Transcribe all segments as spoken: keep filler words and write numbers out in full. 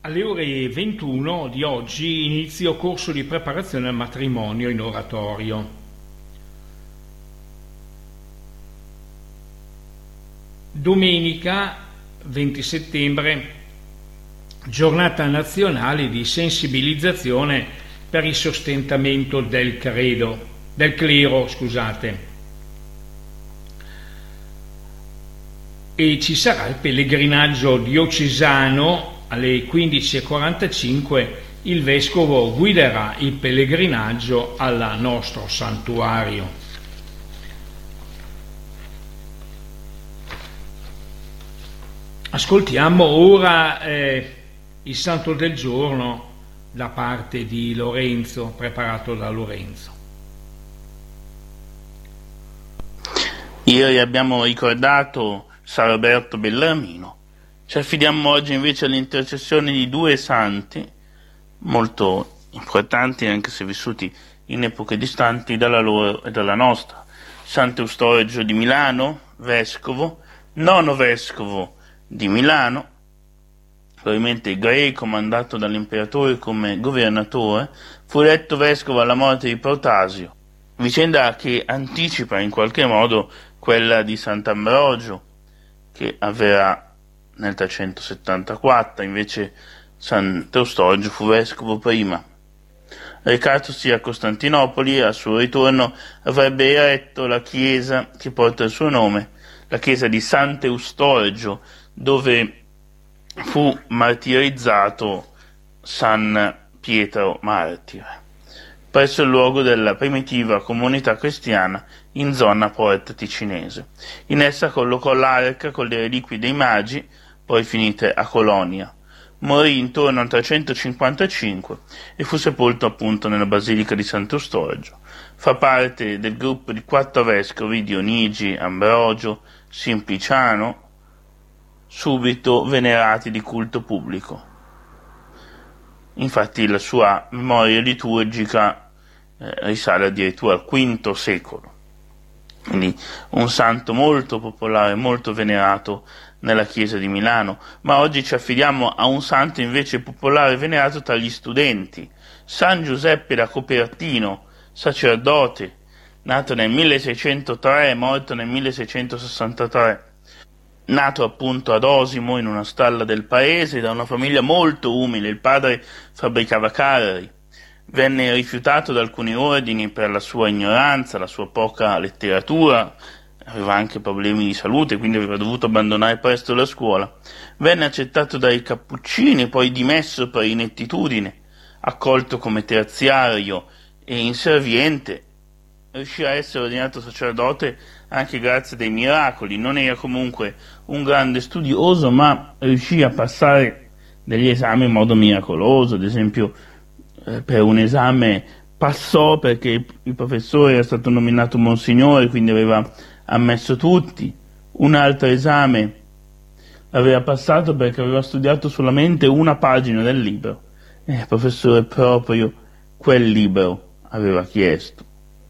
Alle ore ventuno di oggi inizio corso di preparazione al matrimonio in oratorio. Domenica venti settembre, giornata nazionale di sensibilizzazione per il sostentamento del credo, del clero, scusate. E ci sarà il pellegrinaggio diocesano alle quindici e quarantacinque. Il vescovo guiderà il pellegrinaggio al nostro santuario. Ascoltiamo ora eh, il santo del giorno da parte di Lorenzo, preparato da Lorenzo. Ieri abbiamo ricordato San Roberto Bellarmino. Ci affidiamo oggi invece all'intercessione di due santi molto importanti, anche se vissuti in epoche distanti dalla loro e dalla nostra. Sant'Eustorgio di Milano, vescovo, nono vescovo di Milano, probabilmente greco, mandato dall'imperatore come governatore, fu eletto vescovo alla morte di Protasio, vicenda che anticipa in qualche modo quella di Sant'Ambrogio, che avverrà nel trecentosettantaquattro, invece Sant'Eustorgio fu vescovo prima. Recatosi a Costantinopoli, al suo ritorno avrebbe eretto la chiesa che porta il suo nome, la chiesa di Sant'Eustorgio, dove fu martirizzato San Pietro Martire, presso il luogo della primitiva comunità cristiana in zona Porta Ticinese. In essa collocò l'arca con le reliquie dei magi, poi finite a Colonia. Morì intorno al trecentocinquantacinque e fu sepolto appunto nella Basilica di Sant'Eustorgio. Fa parte del gruppo di quattro vescovi, Dionigi, Ambrogio, Simpliciano, subito venerati di culto pubblico. Infatti la sua memoria liturgica eh, risale addirittura al quinto secolo. Quindi un santo molto popolare, molto venerato nella chiesa di Milano. Ma oggi ci affidiamo a un santo invece popolare e venerato tra gli studenti, San Giuseppe da Copertino, sacerdote, nato nel milleseicentotre e morto nel milleseicentosessantatré. Nato appunto ad Osimo, in una stalla del paese, da una famiglia molto umile. Il padre fabbricava carri. Venne rifiutato da alcuni ordini per la sua ignoranza, la sua poca letteratura, aveva anche problemi di salute, quindi aveva dovuto abbandonare presto la scuola. Venne accettato dai Cappuccini, poi dimesso per inettitudine, accolto come terziario e inserviente. Riuscì a essere ordinato sacerdote anche grazie a dei miracoli. Non era comunque un grande studioso, ma riuscì a passare degli esami in modo miracoloso. Ad esempio, eh, per un esame passò perché il professore era stato nominato monsignore, quindi aveva ammesso tutti. Un altro esame aveva passato perché aveva studiato solamente una pagina del libro, e il professore proprio quel libro aveva chiesto.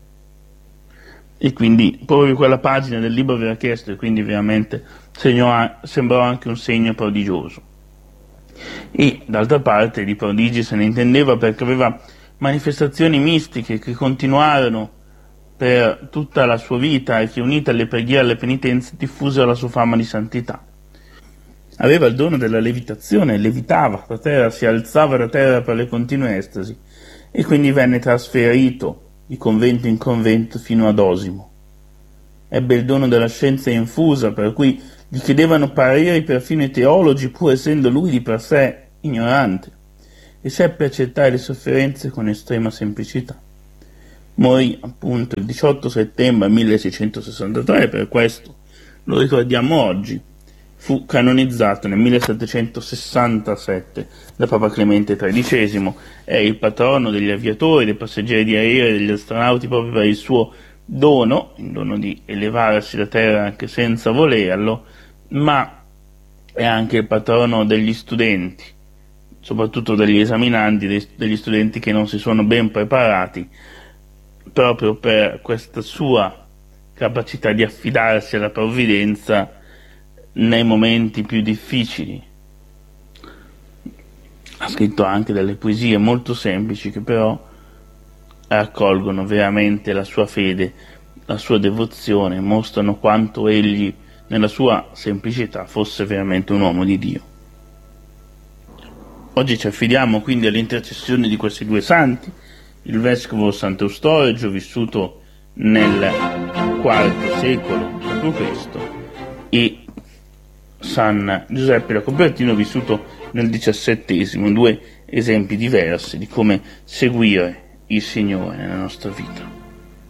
E quindi proprio quella pagina del libro aveva chiesto, e quindi veramente segnò, sembrò anche un segno prodigioso. E d'altra parte di prodigi se ne intendeva perché aveva manifestazioni mistiche che continuarono per tutta la sua vita e che, unite alle preghiere e alle penitenze, diffusero la sua fama di santità. Aveva il dono della levitazione, levitava da terra, si alzava da terra per le continue estasi, e quindi venne trasferito di convento in convento fino ad Osimo. Ebbe il dono della scienza infusa, per cui gli chiedevano pareri perfino i teologi, pur essendo lui di per sé ignorante, e seppe accettare le sofferenze con estrema semplicità. Morì appunto il diciotto settembre milleseicentosessantatré, per questo lo ricordiamo oggi. Fu canonizzato nel millesettecentosessantasette da Papa Clemente tredicesimo, è il patrono degli aviatori, dei passeggeri di aereo e degli astronauti proprio per il suo dono, il dono di elevarsi da terra anche senza volerlo, ma è anche il patrono degli studenti, soprattutto degli esaminandi, degli studenti che non si sono ben preparati, proprio per questa sua capacità di affidarsi alla provvidenza nei momenti più difficili. scritto anche delle poesie molto semplici che però raccolgono veramente la sua fede, la sua devozione, mostrano quanto egli nella sua semplicità fosse veramente un uomo di Dio. Oggi ci affidiamo quindi all'intercessione di questi due santi, il vescovo Sant'Eustorgio, vissuto nel quarto secolo dopo Cristo, e San Giuseppe da Copertino, vissuto nel diciassettesimo, due esempi diversi di come seguire il Signore nella nostra vita.